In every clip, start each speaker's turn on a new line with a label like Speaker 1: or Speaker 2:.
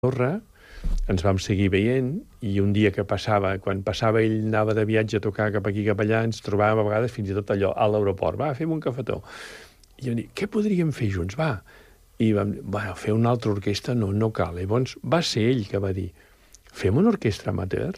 Speaker 1: Andorra, ens vam seguir veient, i un dia que passava, quan passava ell anava de viatge a tocar cap aquí, cap allà, ens trobàvem a vegades fins i tot allò, a l'aeroport, va, fem un cafetó. I vam dir, què podríem fer junts, va? I vam dir, bueno, fer una altra orquestra no cal. I llavors va ser ell que va dir, fem una orquestra amateur?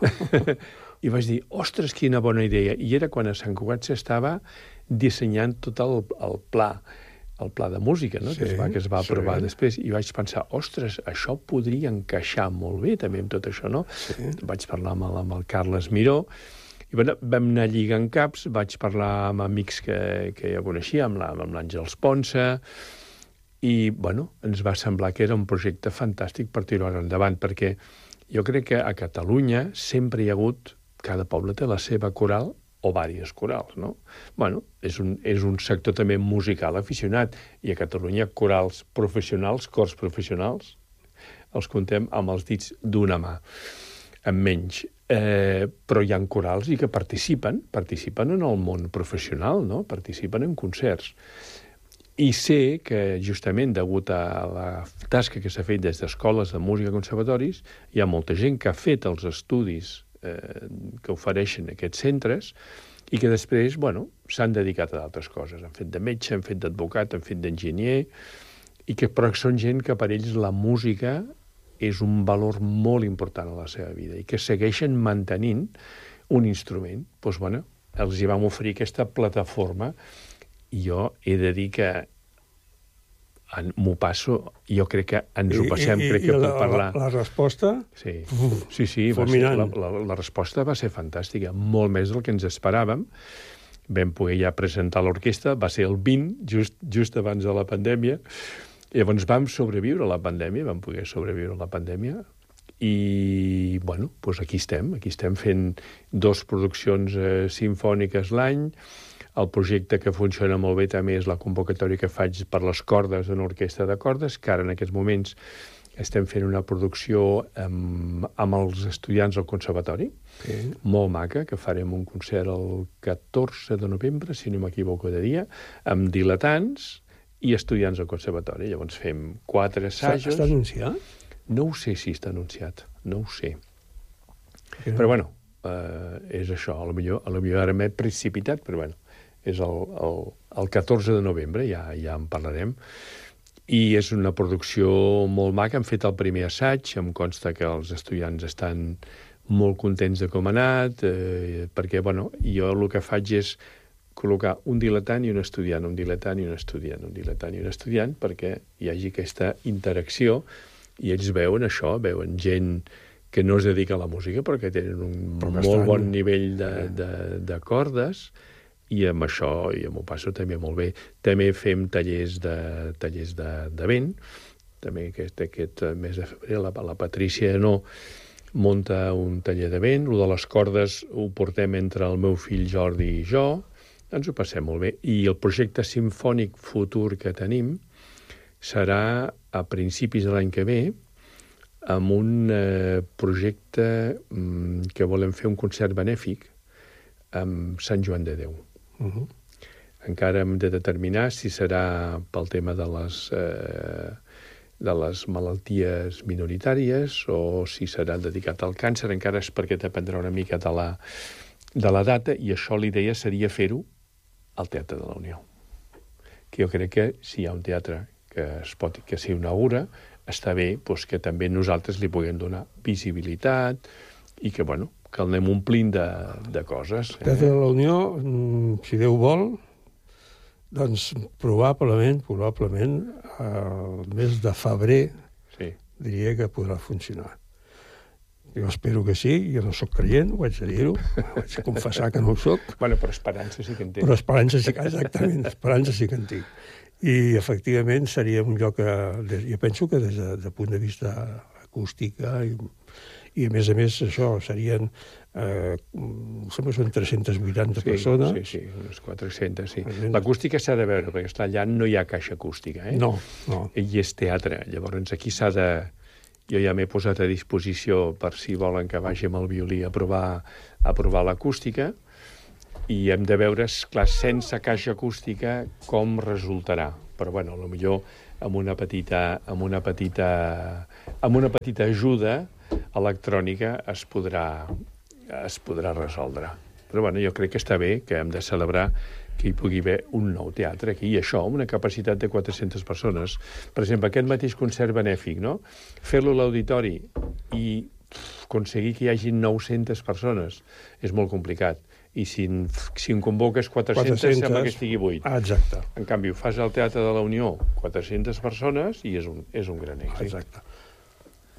Speaker 1: I vaig dir, ostres, quina bona idea. I era quan a Sant Cugat s'estava dissenyant tot el pla de música, no?
Speaker 2: Sí,
Speaker 1: que es va aprovar després, i vaig pensar, ostres, això podria encaixar molt bé també amb tot això, no?
Speaker 2: Sí.
Speaker 1: Vaig parlar amb el Carles Miró, i bueno, vam anar lligant caps, vaig parlar amb amics que ja coneixia, amb l'Àngels Ponsa, i bueno, ens va semblar que era un projecte fantàstic per tirar endavant, perquè jo crec que a Catalunya sempre hi ha hagut, cada poble té la seva coral, o diverses corals, no? Bueno, és un sector també musical aficionat, i a Catalunya corals professionals, cors professionals, els contem amb els dits d'una mà, amb menys. Però hi ha corals i que participen en el món professional, no? Participen en concerts. I sé que, justament, degut a la tasca que s'ha fet des d'escoles de música i conservatoris, hi ha molta gent que ha fet els estudis que ofereixen aquests centres i que després, bueno, s'han dedicat a d'altres coses. Han fet de metge, han fet d'advocat, han fet d'enginyer, però són gent que per ells la música és un valor molt important a la seva vida i que segueixen mantenint un instrument. Doncs, bueno, els hi vam oferir aquesta plataforma i jo he de dir que m'ho passo, jo crec que ens ho passem, crec que puc parlar.
Speaker 2: La resposta?
Speaker 1: Sí, la resposta va ser fantàstica, molt més del que ens esperàvem. Vam poder ja presentar l'orquestra, va ser el 20, just abans de la pandèmia. Llavors vam sobreviure a la pandèmia, vam poder sobreviure a la pandèmia, i, bueno, doncs aquí estem fent 2 produccions simfòniques l'any. El projecte que funciona molt bé també és la convocatòria que faig per les cordes d'una orquestra de cordes, que ara en aquests moments estem fent una producció amb els estudiants del conservatori, molt maca, que farem un concert el 14 de novembre, si no m'equivoco de dia, amb diletants i estudiants del conservatori. Llavors fem 4 assajos.
Speaker 2: Està anunciat?
Speaker 1: No ho sé si està anunciat, no ho sé. Però, bueno, és això, a lo millor ara m'he precipitat, però, bueno, és el 14 de novembre, ja en parlarem, i és una producció molt maca. Hem fet el primer assaig, em consta que els estudiants estan molt contents de com ha anat, perquè, bueno, jo el que faig és col·locar un diletant i un estudiant, un diletant i un estudiant, un diletant i un estudiant, perquè hi hagi aquesta interacció, i ells veuen això, veuen gent que no es dedica a la música, però que tenen un molt bon nivell de cordes, i amb això m'ho passo també molt bé. També fem tallers de vent, també aquest mes de febrer la Patrícia munta un taller de vent, el de les cordes ho portem entre el meu fill Jordi i jo, ens ho passem molt bé. I el projecte simfònic futur que tenim serà a principis de l'any que ve, amb un projecte que volem fer un concert benèfic amb Sant Joan de Déu. Encara hem de determinar si serà pel tema de les malalties minoritàries o si serà dedicat al càncer. Encara és perquè dependrà una mica de la data, i això l'idea seria fer-ho al Teatre de la Unió. Que jo crec que si hi ha un teatre que s'inaugura, està bé que també nosaltres li puguem donar visibilitat i que, bueno, que el anem omplint de coses.
Speaker 2: Teatre de la Unió, si Déu vol, doncs probablement, el mes de febrer, diria que podrà funcionar. Jo espero que sí, jo no soc creient, ho haig de dir-ho, vaig confessar que no ho soc.
Speaker 1: Bueno, però esperança sí que en tinc.
Speaker 2: Però esperança sí que en tinc. I, efectivament, seria un lloc que, jo penso que des de punt de vista acústic i a més, això serien, sembla que són 380 persones.
Speaker 1: Sí, unes 400, sí. L'acústica s'ha de veure, perquè estar allà no hi ha caixa acústica,
Speaker 2: No.
Speaker 1: I és teatre. Llavors, aquí s'ha de... Jo ja m'he posat a disposició per si volen que vagi amb el violí a provar l'acústica, i hem de veure, clar, sense caixa acústica, com resultarà. Però, bueno, potser amb una petita ajuda electrònica es podrà resoldre. Però bueno, jo crec que està bé, que hem de celebrar que hi pugui haver un nou teatre aquí, i això, amb una capacitat de 400 persones. Per exemple, aquest mateix concert benèfic, no? Fer-lo a l'auditori i aconseguir que hi hagi 900 persones és molt complicat. I si en convoques 400 sembla que estigui buit.
Speaker 2: Exacte.
Speaker 1: En canvi, ho fas al Teatre de la Unió, 400 persones, i és un gran èxit.
Speaker 2: Exacte.